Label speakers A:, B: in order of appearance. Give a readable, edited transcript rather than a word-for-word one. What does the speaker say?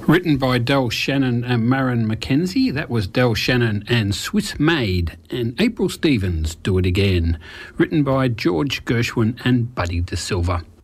A: Written by Del Shannon and Maren McKenzie. That was Del Shannon and Swiss Maid. And April Stevens, Do It Again. Written by George Gershwin and Buddy De Silva.